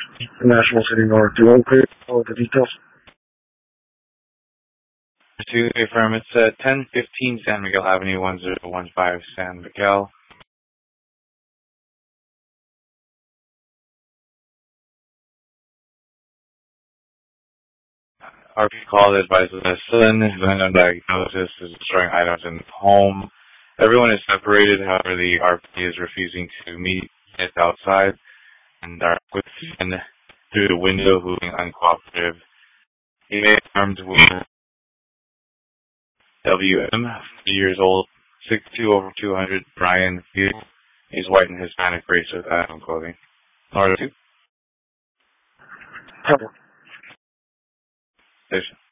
National City North. Do you want to clear all the details? To confirm, it's 1015 San Miguel Avenue, 1015 San Miguel. RP call advises that son who had no diagnosis is destroying items in the home. Everyone is separated, however, the RP is refusing to meet it outside and are with him through the window, who being uncooperative. He may be armed with WM, 3 years old, 6'2", over 200, Brian Field. He's white and Hispanic race with Adam clothing. Order 2. Cover. Station.